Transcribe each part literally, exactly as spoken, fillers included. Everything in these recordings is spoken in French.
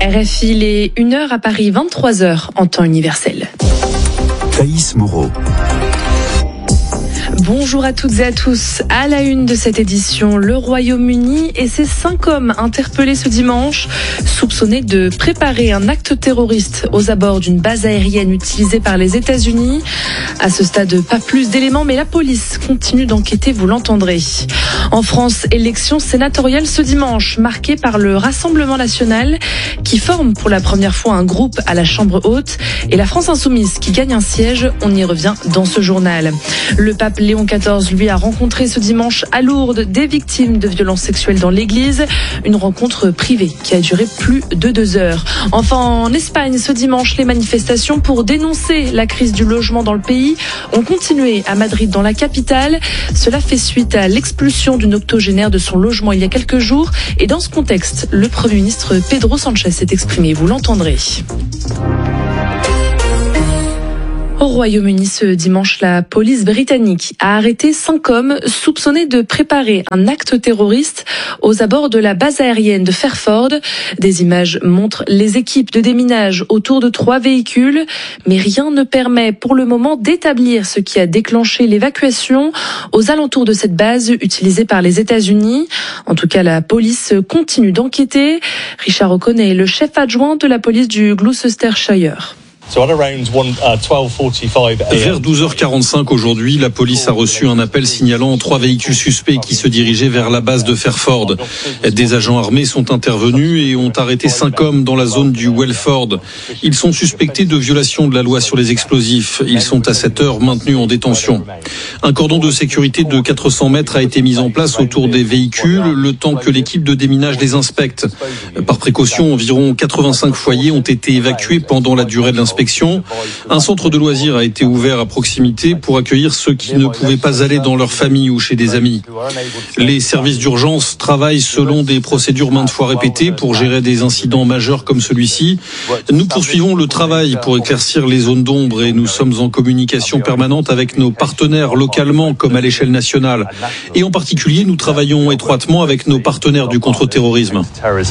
R F I, il est une heure à Paris, vingt-trois heures en temps universel. Thaïs Moreau. Bonjour à toutes et à tous. À la une de cette édition, le Royaume-Uni et ses cinq hommes interpellés ce dimanche, soupçonnés de préparer un acte terroriste aux abords d'une base aérienne utilisée par les États-Unis. À ce stade, pas plus d'éléments, mais la police continue d'enquêter, vous l'entendrez. En France, élection sénatoriale ce dimanche, marquée par le Rassemblement national qui forme pour la première fois un groupe à la Chambre haute et la France insoumise qui gagne un siège. On y revient dans ce journal. Le pape Léon quatorze, lui, a rencontré ce dimanche à Lourdes des victimes de violences sexuelles dans l'église. Une rencontre privée qui a duré plus de deux heures. Enfin, en Espagne, ce dimanche, les manifestations pour dénoncer la crise du logement dans le pays ont continué à Madrid, dans la capitale. Cela fait suite à l'expulsion d'une octogénaire de son logement il y a quelques jours. Et dans ce contexte, le Premier ministre Pedro Sánchez s'est exprimé. Vous l'entendrez. Au Royaume-Uni, ce dimanche, la police britannique a arrêté cinq hommes soupçonnés de préparer un acte terroriste aux abords de la base aérienne de Fairford. Des images montrent les équipes de déminage autour de trois véhicules, mais rien ne permet pour le moment d'établir ce qui a déclenché l'évacuation aux alentours de cette base utilisée par les États-Unis. En tout cas, la police continue d'enquêter. Richard O'Connor est le chef adjoint de la police du Gloucestershire. Vers douze heures quarante-cinq aujourd'hui, la police a reçu un appel signalant trois véhicules suspects qui se dirigeaient vers la base de Fairford. Des agents armés sont intervenus et ont arrêté cinq hommes dans la zone du Welford. Ils sont suspectés de violation de la loi sur les explosifs. Ils sont à cette heure maintenus en détention. Un cordon de sécurité de quatre cents mètres a été mis en place autour des véhicules, le temps que l'équipe de déminage les inspecte. Par précaution, environ quatre-vingt-cinq foyers ont été évacués pendant la durée de l'inspection. Un centre de loisirs a été ouvert à proximité pour accueillir ceux qui ne pouvaient pas aller dans leur famille ou chez des amis. Les services d'urgence travaillent selon des procédures maintes fois répétées pour gérer des incidents majeurs comme celui-ci. Nous poursuivons le travail pour éclaircir les zones d'ombre et nous sommes en communication permanente avec nos partenaires localement comme à l'échelle nationale. Et en particulier, nous travaillons étroitement avec nos partenaires du contre-terrorisme.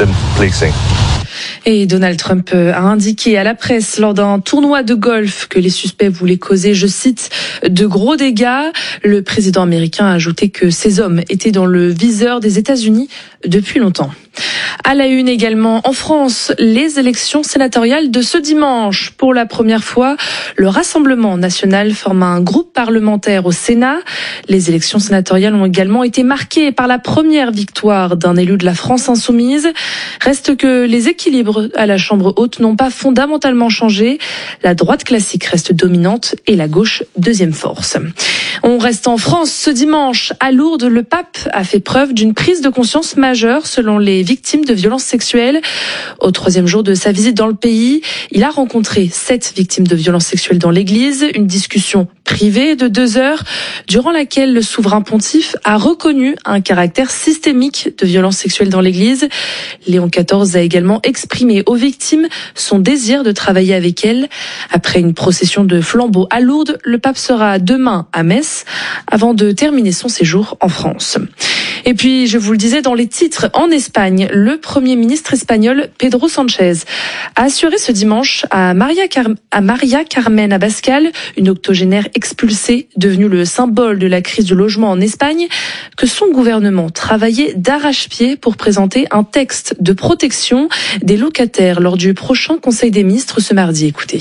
Et Donald Trump a indiqué à la presse lors d'un tournoi de golf que les suspects voulaient causer, je cite, de gros dégâts. Le président américain a ajouté que ces hommes étaient dans le viseur des États-Unis depuis longtemps. À la une également, en France, les élections sénatoriales de ce dimanche. Pour la première fois, le Rassemblement national forme un groupe parlementaire au Sénat. Les élections sénatoriales ont également été marquées par la première victoire d'un élu de la France insoumise. Reste que les équilibres à la Chambre haute n'ont pas fondamentalement changé. La droite classique reste dominante et la gauche deuxième force. On reste en France. Ce dimanche, à Lourdes, le pape a fait preuve d'une prise de conscience majeure selon les victimes de violences sexuelles. Au troisième jour de sa visite dans le pays, il a rencontré sept victimes de violences sexuelles dans l'église. Une discussion privée de deux heures, durant laquelle le souverain pontife a reconnu un caractère systémique de violences sexuelles dans l'église. Léon quatorze a également exprimé aux victimes son désir de travailler avec elles. Après une procession de flambeaux à Lourdes, le pape sera demain à Metz avant de terminer son séjour en France. Et puis, je vous le disais dans les titres, en Espagne, le Premier ministre espagnol Pedro Sánchez a assuré ce dimanche à Maria, Car- à Maria Carmen Abascal, une octogénaire expulsée, devenue le symbole de la crise du logement en Espagne, que son gouvernement travaillait d'arrache-pied pour présenter un texte de protection des locataires lors du prochain Conseil des ministres ce mardi. Écoutez.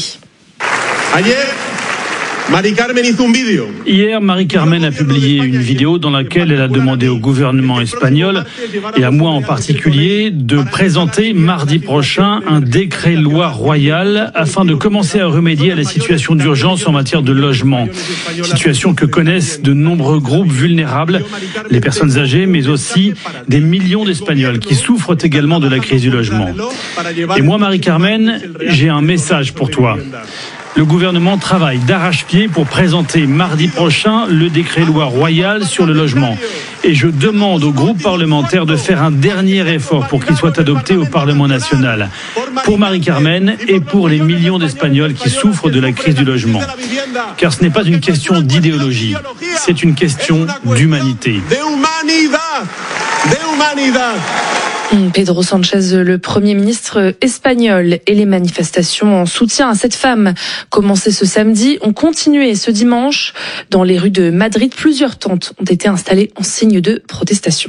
Hier, Marie-Carmen a publié une vidéo dans laquelle elle a demandé au gouvernement espagnol, et à moi en particulier, de présenter mardi prochain un décret-loi royal afin de commencer à remédier à la situation d'urgence en matière de logement. Situation que connaissent de nombreux groupes vulnérables, les personnes âgées, mais aussi des millions d'Espagnols qui souffrent également de la crise du logement. Et moi, Marie-Carmen, j'ai un message pour toi. Le gouvernement travaille d'arrache-pied pour présenter mardi prochain le décret-loi royal sur le logement. Et je demande au groupe parlementaire de faire un dernier effort pour qu'il soit adopté au Parlement national. Pour Marie-Carmen et pour les millions d'Espagnols qui souffrent de la crise du logement. Car ce n'est pas une question d'idéologie, c'est une question d'humanité. Pedro Sánchez, le Premier ministre espagnol, et les manifestations en soutien à cette femme commencées ce samedi ont continué ce dimanche. Dans les rues de Madrid, plusieurs tentes ont été installées en signe de protestation.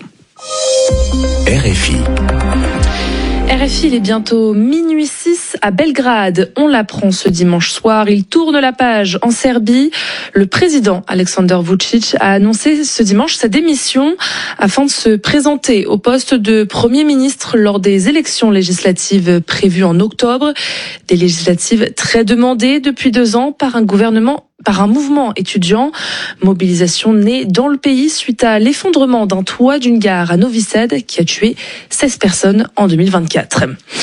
R F I. R F I, il est bientôt minuit six à Belgrade. On l'apprend ce dimanche soir. Il tourne la page en Serbie. Le président Aleksandar Vučić a annoncé ce dimanche sa démission afin de se présenter au poste de Premier ministre lors des élections législatives prévues en octobre. Des législatives très demandées depuis deux ans par un gouvernement par un mouvement étudiant. Mobilisation née dans le pays suite à l'effondrement d'un toit d'une gare à Novi Sad qui a tué seize personnes en deux mille vingt-quatre.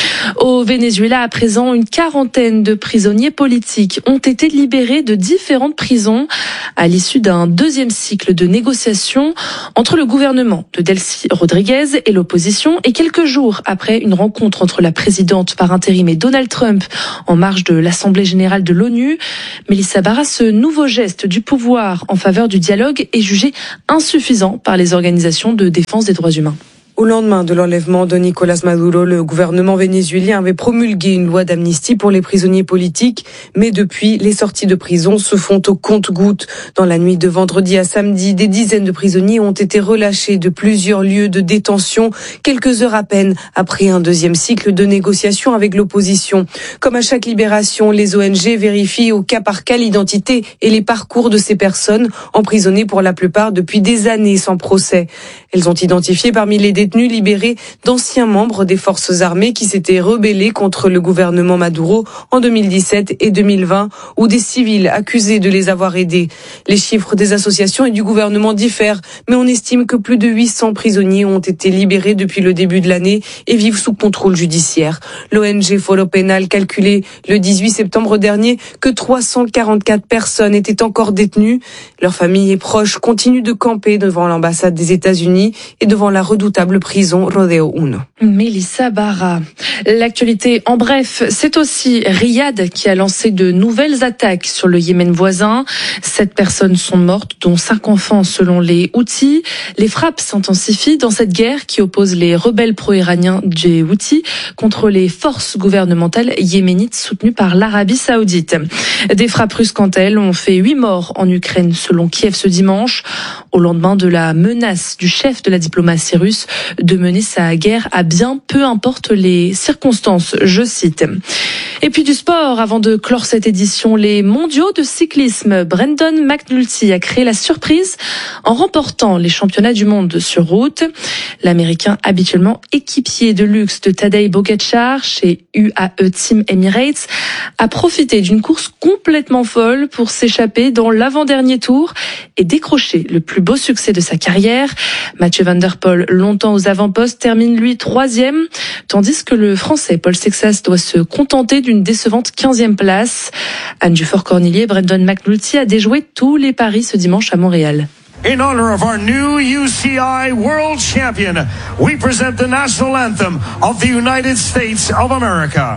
Au Venezuela, à présent, une quarantaine de prisonniers politiques ont été libérés de différentes prisons à l'issue d'un deuxième cycle de négociations entre le gouvernement de Delcy Rodriguez et l'opposition, et quelques jours après une rencontre entre la présidente par intérim et Donald Trump en marge de l'Assemblée générale de l'ONU. Melissa Barra, ce nouveau geste du pouvoir en faveur du dialogue est jugé insuffisant par les organisations de défense des droits humains. Au lendemain de l'enlèvement de Nicolás Maduro, le gouvernement vénézuélien avait promulgué une loi d'amnistie pour les prisonniers politiques. Mais depuis, les sorties de prison se font au compte-gouttes. Dans la nuit de vendredi à samedi, des dizaines de prisonniers ont été relâchés de plusieurs lieux de détention, quelques heures à peine après un deuxième cycle de négociations avec l'opposition. Comme à chaque libération, les O N G vérifient au cas par cas l'identité et les parcours de ces personnes, emprisonnées pour la plupart depuis des années sans procès. Elles ont identifié parmi les détenus libérés d'anciens membres des forces armées qui s'étaient rebellés contre le gouvernement Maduro en deux mille dix-sept et deux mille vingt, ou des civils accusés de les avoir aidés. Les chiffres des associations et du gouvernement diffèrent, mais on estime que plus de huit cents prisonniers ont été libérés depuis le début de l'année et vivent sous contrôle judiciaire. L'O N G Foro Penal calculait le dix-huit septembre dernier que trois cent quarante-quatre personnes étaient encore détenues. Leurs familles et proches continuent de camper devant l'ambassade des États-Unis et devant la redoutable prison Rodeo un. Melissa Barra. L'actualité en bref, c'est aussi Riyad qui a lancé de nouvelles attaques sur le Yémen voisin. Sept personnes sont mortes, dont cinq enfants selon les Houthis. Les frappes s'intensifient dans cette guerre qui oppose les rebelles pro-iraniens des Houthis contre les forces gouvernementales yéménites soutenues par l'Arabie Saoudite. Des frappes russes, quant à elles, ont fait huit morts en Ukraine selon Kiev ce dimanche, au lendemain de la menace du chef de la diplomatie russe de mener sa guerre à bien peu importe les circonstances, je cite. Et puis du sport, avant de clore cette édition, les mondiaux de cyclisme. Brendan McNulty a créé la surprise en remportant les championnats du monde sur route. L'Américain, habituellement équipier de luxe de Tadej Pogačar chez U A E Team Emirates, a profité d'une course complètement folle pour s'échapper dans l'avant-dernier tour et décrocher le plus beau succès de sa carrière. Mathieu Van Der Poel, longtemps aux avant-postes, termine lui troisième, tandis que le Français Paul Sexas doit se contenter d'une décevante quinzième place. Anne Dufort-Cornillier, Brendan McNulty a déjoué tous les paris ce dimanche à Montréal. In honor of our new U C I World Champion, we present the national anthem of the United States of America.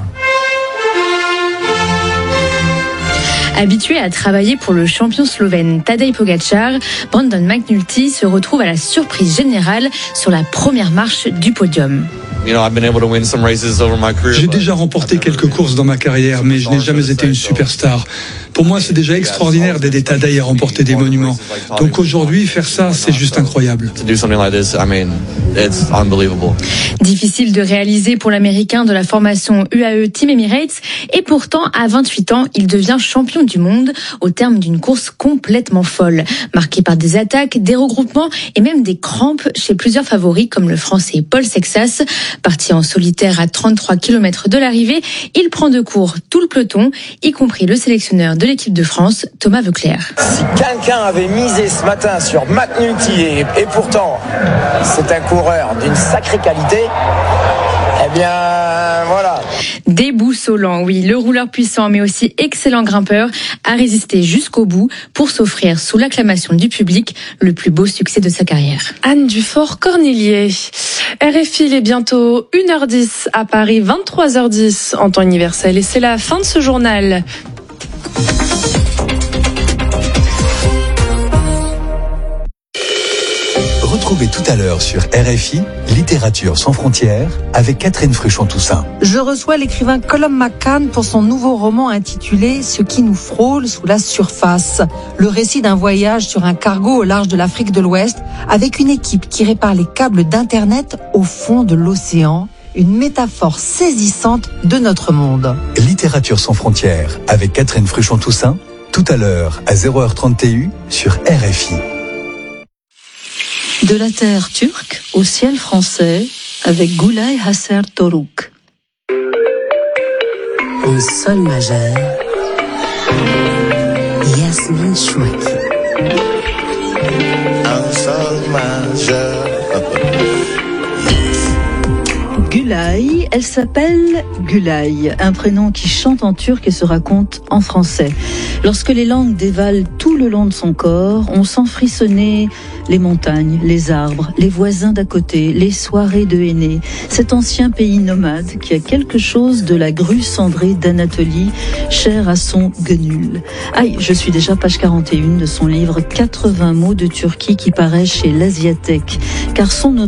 Habitué à travailler pour le champion slovène Tadej Pogačar, Brendan McNulty se retrouve à la surprise générale sur la première marche du podium. J'ai déjà remporté quelques courses dans ma carrière, mais je n'ai jamais été une superstar. Pour moi, c'est déjà extraordinaire d'aider Tadej à remporter des monuments. Donc aujourd'hui, faire ça, c'est juste incroyable. Difficile de réaliser pour l'Américain de la formation U A E Team Emirates, et pourtant, à vingt-huit ans, il devient champion du monde au terme d'une course complètement folle, marquée par des attaques, des regroupements et même des crampes chez plusieurs favoris comme le Français Paul Sexas. Parti en solitaire à trente-trois kilomètres de l'arrivée, il prend de court tout le peloton, y compris le sélectionneur de l'équipe de France, Thomas Voeckler. Si quelqu'un avait misé ce matin sur McNulty, et, et pourtant c'est un coureur d'une sacrée qualité, eh bien voilà. Déboussolant, oui, le rouleur puissant mais aussi excellent grimpeur a résisté jusqu'au bout pour s'offrir sous l'acclamation du public le plus beau succès de sa carrière. Anne Dufort-Cornillier. R F I, il est bientôt une heure dix à Paris, vingt-trois heures dix en temps universel, et c'est la fin de ce journal. Retrouvez tout à l'heure sur R F I Littérature sans frontières avec Catherine Fruchon-Toussaint. Je reçois l'écrivain Colum McCann pour son nouveau roman intitulé « Ce qui nous frôle sous la surface ». Le récit d'un voyage sur un cargo au large de l'Afrique de l'Ouest avec une équipe qui répare les câbles d'Internet au fond de l'océan. Une métaphore saisissante de notre monde. Littérature sans frontières avec Catherine Fruchon-Toussaint, tout à l'heure à zéro heure trente T U sur R F I. De la terre turque au ciel français avec Gülay Hasser Toruk. En sol majeur, Yasmine Chouaki. En sol majeur. Gülay, elle s'appelle Gülay, un prénom qui chante en turc et se raconte en français. Lorsque les langues dévalent tout le long de son corps, on sent frissonner les montagnes, les arbres, les voisins d'à côté, les soirées de Henné, cet ancien pays nomade qui a quelque chose de la grue cendrée d'Anatolie, chère à son Gönül. Aïe, je suis déjà page quarante et un de son livre quatre-vingts mots de Turquie qui paraît chez l'Asiathèque, car son